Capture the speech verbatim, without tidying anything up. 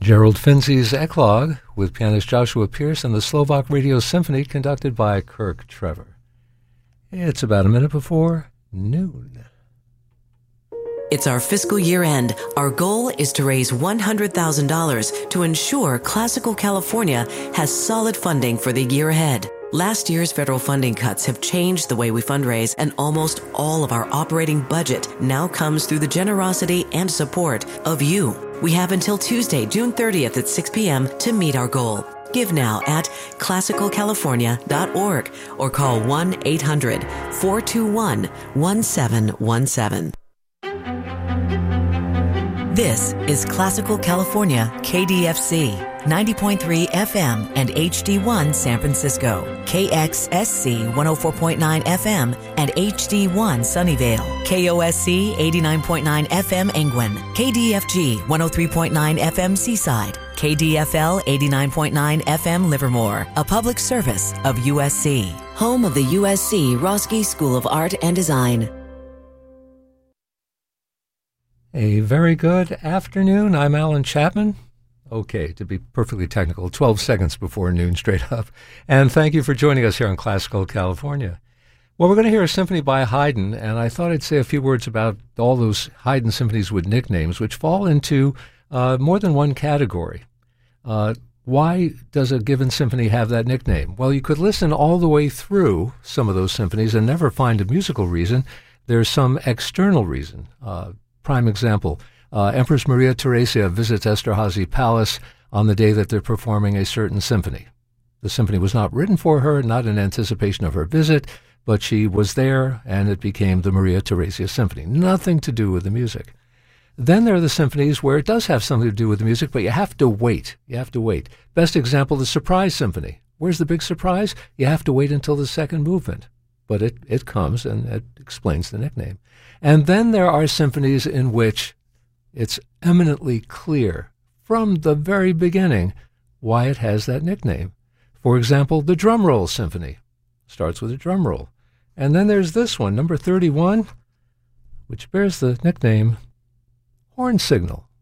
Gerald Finzi's Eclogue with pianist Joshua Pierce and the Slovak Radio Symphony conducted by Kirk Trevor. It's about a minute before noon. It's our fiscal year end. Our goal is to raise one hundred thousand dollars to ensure Classical California has solid funding for the year ahead. Last year's federal funding cuts have changed the way we fundraise, and almost all of our operating budget now comes through the generosity and support of you. We have until Tuesday, June thirtieth at six p.m. to meet our goal. Give now at classical california dot org or call one eight hundred four two one one seven one seven. This is Classical California K D F C, ninety point three F M and H D one San Francisco, K X S C one oh four point nine F M and H D one Sunnyvale, K O S C eighty-nine point nine F M Engwin, K D F G one oh three point nine F M Seaside, K D F L eighty-nine point nine F M Livermore, a public service of U S C, home of the U S C Roski School of Art and Design. A very good afternoon. I'm Alan Chapman. Okay, to be perfectly technical, twelve seconds before noon, straight up. And thank you for joining us here on Classical California. Well, we're going to hear a symphony by Haydn, and I thought I'd say a few words about all those Haydn symphonies with nicknames, which fall into uh, more than one category. Uh, why does a given symphony have that nickname? Well, you could listen all the way through some of those symphonies and never find a musical reason. There's some external reason. Uh, prime example, uh, Empress Maria Theresia visits Esterhazy Palace on the day that they're performing a certain symphony. The symphony was not written for her, not in anticipation of her visit, but she was there, and it became the Maria Theresia Symphony. Nothing to do with the music. Then there are the symphonies where it does have something to do with the music, but you have to wait. You have to wait. Best example, the Surprise Symphony. Where's the big surprise? You have to wait until the second movement. But it, it comes, and it explains the nickname. And then there are symphonies in which it's eminently clear from the very beginning why it has that nickname. For example, the Drum Roll Symphony starts with a drum roll. And then there's this one, number thirty-one, which bears the nickname Horn Signal.